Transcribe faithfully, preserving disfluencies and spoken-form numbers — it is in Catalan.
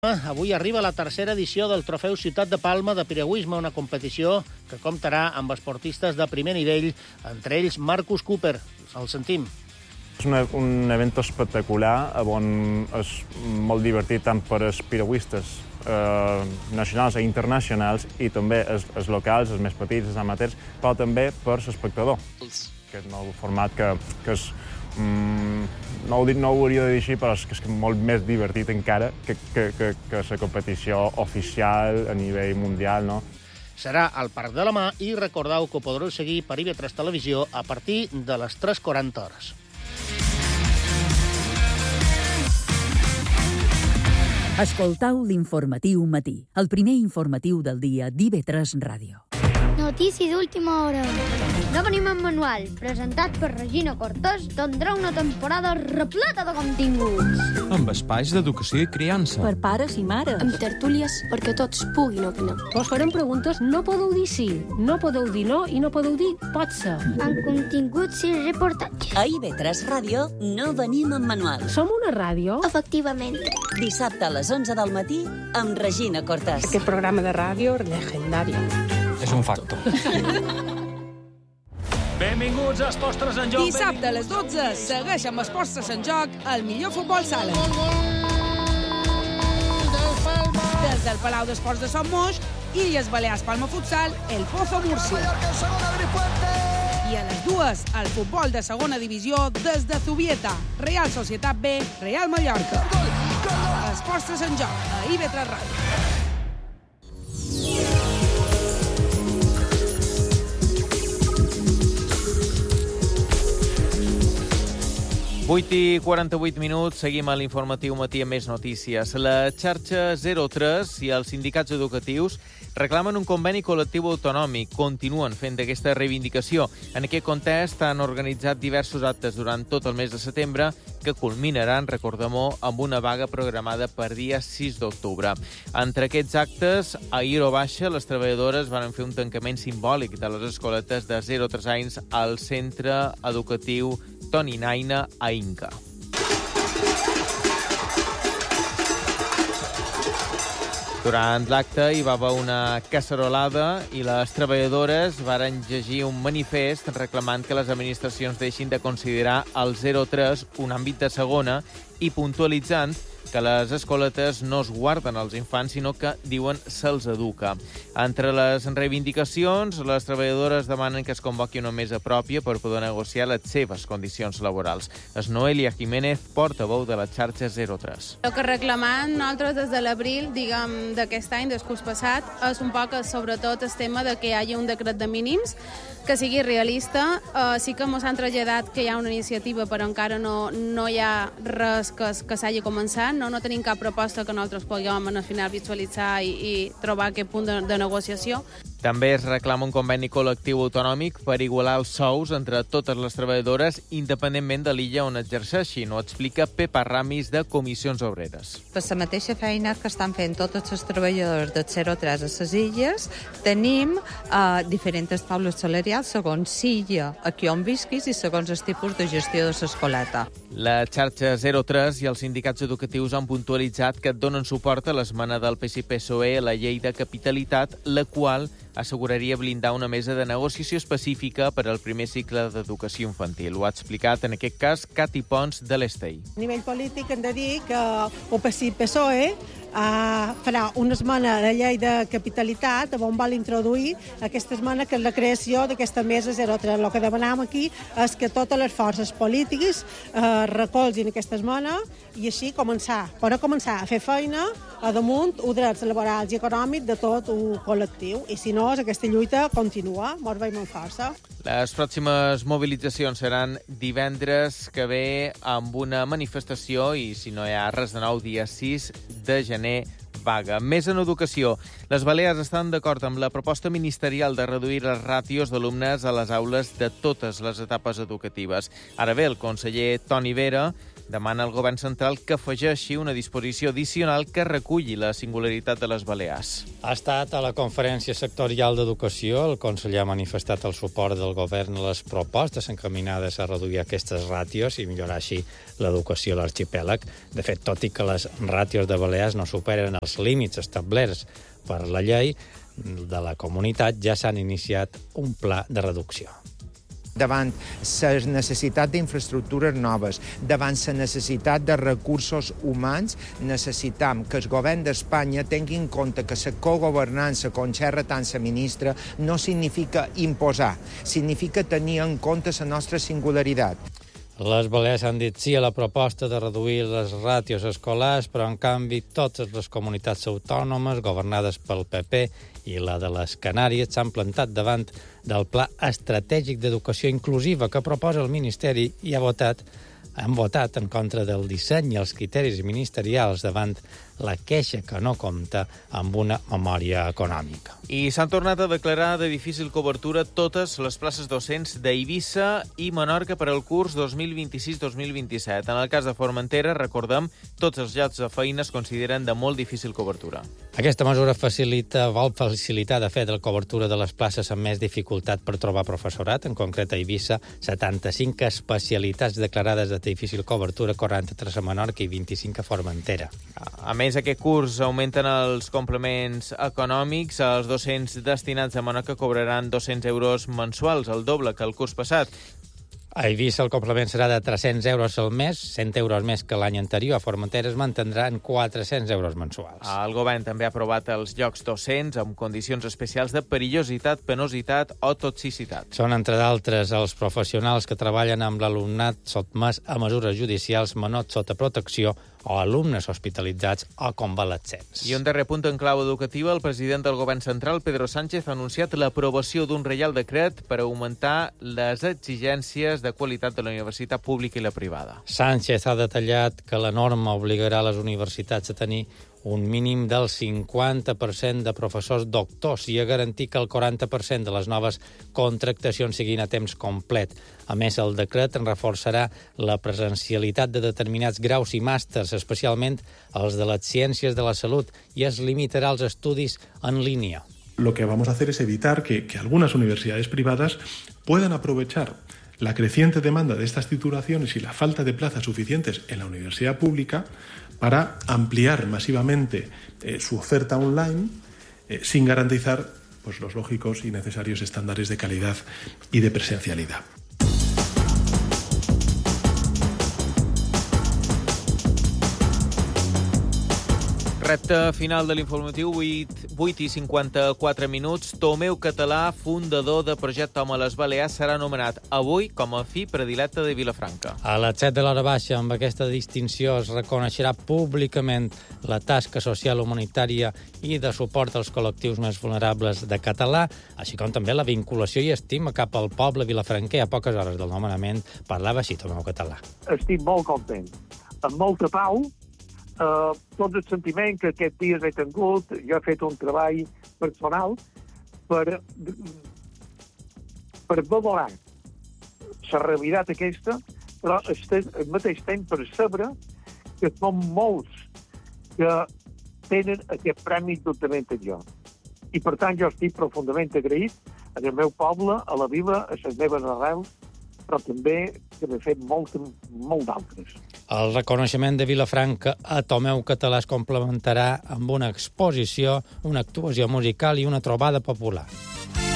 Avui arriba la tercera edició del Trofeu Ciutat de Palma de piragüisme, una competició que comptarà amb esportistes de primer nivell, entre ells Marcus Cooper. El sentim. És una, un event espectacular, on és molt divertit tant per als piragüistes eh, nacionals i internacionals, i també els, els locals, els més petits, els amateurs, però també per l'espectador. Aquest nou format que, que és... Mm, no, ho dic, no ho hauria de dir així, però és que és molt més divertit encara que, que, que, que la competició oficial a nivell mundial, no? Serà al Parc de la Mà i recordeu que ho podreu seguir per I V tres Televisió a partir de les tres quaranta hores. Escoltau l'informatiu matí, el primer informatiu del dia d'I V tres Ràdio. Notícia d'última hora. No venim en manual, presentat per Regina Cortés, tindrà una temporada repleta de continguts. Amb espais d'educació i criança. Per pares i mares. Amb tertúlies perquè tots puguin opinar. Vos farem preguntes, no podeu dir sí, no podeu dir no i no podeu dir pot ser. Amb continguts i reportatges. A I V tres Ràdio no venim en manual. Som una ràdio? Efectivament. Dissabte a les onze del matí amb Regina Cortés. Aquest programa de ràdio legendari. És un facto. Benvinguts a Esports tres en Joc. Dissabte a les dotze, segueix amb Esports tres en Joc, el millor futbol sala. Des del Palau d'Esports de Son Moix, Illes Balears Palma Futsal, El Pozo Múrcia. I a les dues, el futbol de segona divisió des de Zubieta, Real Societat B, Real Mallorca. Esports tres en Joc, a I V tres Ràdio. vuit i quaranta-vuit minuts, seguim a l'informatiu matí amb més notícies. La xarxa zero tres i els sindicats educatius reclamen un conveni col·lectiu autonòmic. Continuen fent d'aquesta reivindicació. En aquest context han organitzat diversos actes durant tot el mes de setembre que culminaran, recordem-ho, amb una vaga programada per dia sis d'octubre. Entre aquests actes, a Iro Baixa, les treballadores van fer un tancament simbòlic de les escoletes de zero a tres anys al centre educatiu Toni Naina a Inca. Durant l'acte hi va haver una cacerolada i les treballadores varen llegir un manifest reclamant que les administracions deixin de considerar el zero a tres un àmbit de segona i puntualitzant que les escoletes no es guarden als infants, sinó que, diuen, se'ls educa. Entre les reivindicacions, les treballadores demanen que es convoqui una mesa pròpia per poder negociar les seves condicions laborals. És Noelia Jiménez, portaveu de la xarxa zero tres. El que reclamem nosaltres des de l'abril, diguem, d'aquest any, del curs passat, és un poc, sobretot, el tema de que hi hagi un decret de mínims que sigui realista. Uh, sí que ens han traslladat que hi ha una iniciativa, però encara no, no hi ha res que, que s'hagi començat. No, no tenim cap proposta que nosaltres puguem al final visualitzar i, i trobar aquest punt de, de negociació. També es reclama un conveni col·lectiu autonòmic per igualar els sous entre totes les treballadores, independentment de l'illa on exerceixin, ho explica Pepa Ramis, de Comissions Obreres. Per la mateixa feina que estan fent totes les treballadores del zero a tres a les illes, tenim eh, diferents taules salarials segons l'illa aquí on visquis i segons el tipus de gestió de l'escoleta. La xarxa zero tres i els sindicats educatius han puntualitzat que donen suport a l'esmena del P S I P S O E a la llei de capitalitat, la qual asseguraria blindar una mesa de negociació específica per al primer cicle d'educació infantil. Ho ha explicat, en aquest cas, Cati Pons, de l'Estei. A nivell polític hem de dir que el P S I P S O E Uh, farà una esmena de llei de capitalitat on vol introduir aquesta esmena, que és la creació d'aquesta mesa zero tres. El que demanam aquí és que totes les forces polítiques uh, recolzin aquesta esmena i així començar, per començar a fer feina a damunt els drets laborals i econòmics de tot un col·lectiu. I si no, aquesta lluita continua, mos veiem amb força. Les pròximes mobilitzacions seran divendres que ve amb una manifestació i, si no hi ha res de nou, dia sis de gener, vaga. Més en educació. Les Balears estan d'acord amb la proposta ministerial de reduir les ràtios d'alumnes a les aules de totes les etapes educatives. Ara bé, el conseller Toni Vera demana al govern central que afegeixi una disposició addicional que reculli la singularitat de les Balears. Ha estat a la conferència sectorial d'educació. El conseller ha manifestat el suport del govern a les propostes encaminades a reduir aquestes ràtios i millorar així l'educació a l'arxipèlag. De fet, tot i que les ràtios de Balears no superen els límits establerts per la llei de la comunitat, ja s'han iniciat un pla de reducció. Davant la necessitat d'infraestructures noves, davant la necessitat de recursos humans, necessitam que el govern d'Espanya tingui en compte que la cogovernança, com xerra tant la ministra, no significa imposar, significa tenir en compte la nostra singularitat. Les Balears han dit sí a la proposta de reduir les ràtios escolars, però en canvi totes les comunitats autònomes governades pel P P i la de les Canàries s'han plantat davant del Pla Estratègic d'Educació Inclusiva que proposa el Ministeri i ha votat, han votat en contra del disseny i els criteris ministerials davant la queixa que no compta amb una memòria econòmica. I s'han tornat a declarar de difícil cobertura totes les places docents d'Eivissa i Menorca per al curs dos mil vint-i-sis dos mil vint-i-set. En el cas de Formentera, recordem, tots els llocs de feina es consideren de molt difícil cobertura. Aquesta mesura facilita, vol facilitar, de fet, la cobertura de les places amb més dificultat per trobar professorat. En concret, a Eivissa, setanta-cinc especialitats declarades de difícil cobertura, quaranta-tres a Menorca i vint-i-cinc a Formentera. A més, aquest curs augmenten els complements econòmics. Els docents destinats a Menorca cobraran dos-cents euros mensuals, el doble que el curs passat. A Eivissa el complement serà de tres-cents euros al mes, cent euros més que l'any anterior. A Formentera es mantindran quatre-cents euros mensuals. El govern també ha aprovat els llocs docents amb condicions especials de perillositat, penositat o toxicitat. Són, entre d'altres, els professionals que treballen amb l'alumnat sotmès a mesures judicials, menors sota protecció o alumnes hospitalitzats o convalescents. I un darrer punt en clau educativa, el president del govern central, Pedro Sánchez, ha anunciat l'aprovació d'un reial decret per augmentar les exigències de qualitat de la universitat pública i la privada. Sánchez ha detallat que la norma obligarà les universitats a tenir un mínim del cinquanta per cent de professors doctors i a garantir que el quaranta per cent de les noves contractacions siguin a temps complet. A més, el decret en reforçarà la presencialitat de determinats graus i màsters, especialment els de les ciències de la salut, i es limitarà als estudis en línia. Lo que vamos a hacer es evitar que, que algunas universidades privadas puedan aprovechar la creciente demanda de estas titulaciones y la falta de plazas suficientes en la universidad pública para ampliar masivamente eh, su oferta online eh, sin garantizar pues, los lógicos y necesarios estándares de calidad y de presencialidad. Recte final de l'informatiu, vuit i cinquanta-quatre minuts. Tomeu Català, fundador de Projecte Home a les Balears, serà nomenat avui com a fi predilecte de Vilafranca. A les set de l'hora baixa, amb aquesta distinció, es reconeixerà públicament la tasca social humanitària i de suport als col·lectius més vulnerables de Català, així com també la vinculació i estima cap al poble vilafranquer. A poques hores del nomenament parlava així Tomeu Català. Estic molt content, amb molta pau. Uh, tot el sentiment que aquests dies he tingut, jo he fet un treball personal per, per valorar la realitat aquesta, però al mateix temps per saber que són molts que tenen aquest premi juntament amb jo. I per tant jo estic profundament agraït al meu poble, a la vila, a les meves arrels, però també que n'he fet molt, molt d'altres. El reconeixement de Vilafranca a Tomeu Català es complementarà amb una exposició, una actuació musical i una trobada popular.